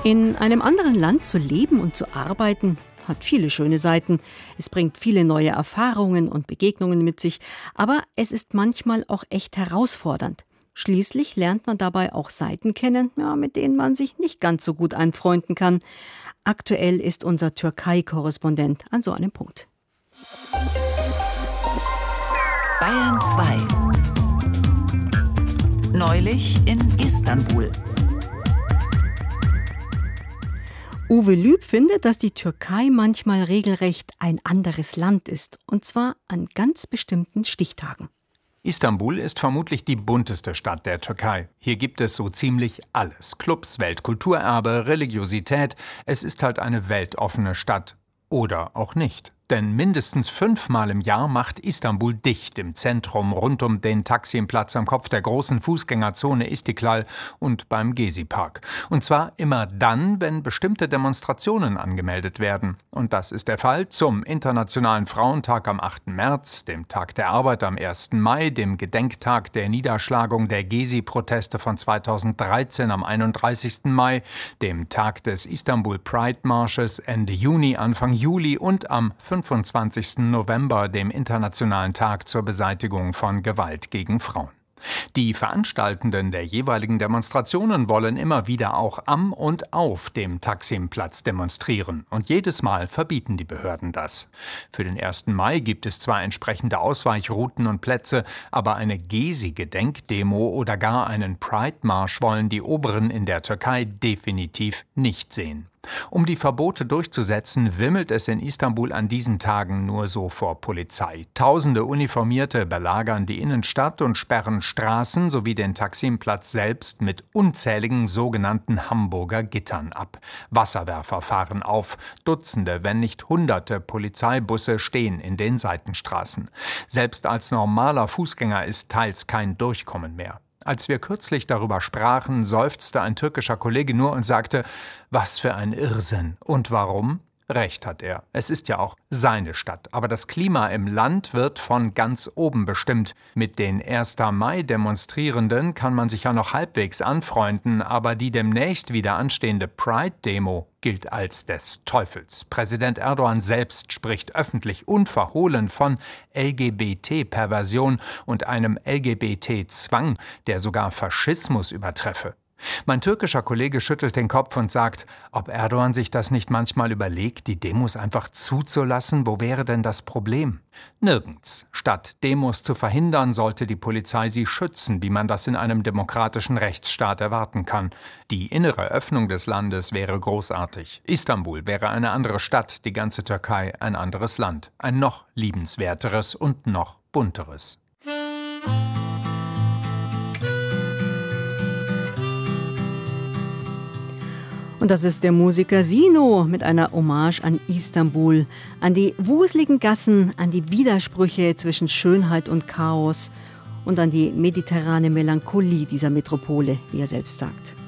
In einem anderen Land zu leben und zu arbeiten, hat viele schöne Seiten. Es bringt viele neue Erfahrungen und Begegnungen mit sich, aber es ist manchmal auch echt herausfordernd. Schließlich lernt man dabei auch Seiten kennen, mit denen man sich nicht ganz so gut anfreunden kann. Aktuell ist unser Türkei-Korrespondent an so einem Punkt. Bayern 2. Neulich in Istanbul. Uwe Lüb findet, dass die Türkei manchmal regelrecht ein anderes Land ist, und zwar an ganz bestimmten Stichtagen. Istanbul ist vermutlich die bunteste Stadt der Türkei. Hier gibt es so ziemlich alles. Clubs, Weltkulturerbe, Religiosität. Es ist halt eine weltoffene Stadt. Oder auch nicht. Denn mindestens 5-mal im Jahr macht Istanbul dicht im Zentrum, rund um den Taksim-Platz am Kopf der großen Fußgängerzone Istiklal und beim Gezi-Park. Und zwar immer dann, wenn bestimmte Demonstrationen angemeldet werden. Und das ist der Fall zum Internationalen Frauentag am 8. März, dem Tag der Arbeit am 1. Mai, dem Gedenktag der Niederschlagung der Gezi-Proteste von 2013 am 31. Mai, dem Tag des Istanbul Pride-Marsches Ende Juni, Anfang Juli und am 25. November, dem Internationalen Tag zur Beseitigung von Gewalt gegen Frauen. Die Veranstaltenden der jeweiligen Demonstrationen wollen immer wieder auch am und auf dem Taksim-Platz demonstrieren. Und jedes Mal verbieten die Behörden das. Für den 1. Mai gibt es zwar entsprechende Ausweichrouten und Plätze, aber eine Gezi-Gedenkdemo oder gar einen Pride-Marsch wollen die Oberen in der Türkei definitiv nicht sehen. Um die Verbote durchzusetzen, wimmelt es in Istanbul an diesen Tagen nur so vor Polizei. Tausende Uniformierte belagern die Innenstadt und sperren Straßen sowie den Taksim-Platz selbst mit unzähligen sogenannten Hamburger Gittern ab. Wasserwerfer fahren auf. Dutzende, wenn nicht Hunderte Polizeibusse stehen in den Seitenstraßen. Selbst als normaler Fußgänger ist teils kein Durchkommen mehr. Als wir kürzlich darüber sprachen, seufzte ein türkischer Kollege nur und sagte, was für ein Irrsinn. Und warum? Recht hat er. Es ist ja auch seine Stadt. Aber das Klima im Land wird von ganz oben bestimmt. Mit den 1. Mai-Demonstrierenden kann man sich ja noch halbwegs anfreunden, aber die demnächst wieder anstehende Pride-Demo gilt als des Teufels. Präsident Erdogan selbst spricht öffentlich unverhohlen von LGBT-Perversion und einem LGBT-Zwang, der sogar Faschismus übertreffe. Mein türkischer Kollege schüttelt den Kopf und sagt, ob Erdogan sich das nicht manchmal überlegt, die Demos einfach zuzulassen, wo wäre denn das Problem? Nirgends. Statt Demos zu verhindern, sollte die Polizei sie schützen, wie man das in einem demokratischen Rechtsstaat erwarten kann. Die innere Öffnung des Landes wäre großartig. Istanbul wäre eine andere Stadt, die ganze Türkei ein anderes Land. Ein noch liebenswerteres und noch bunteres. Und das ist der Musiker Sino mit einer Hommage an Istanbul, an die wuseligen Gassen, an die Widersprüche zwischen Schönheit und Chaos und an die mediterrane Melancholie dieser Metropole, wie er selbst sagt.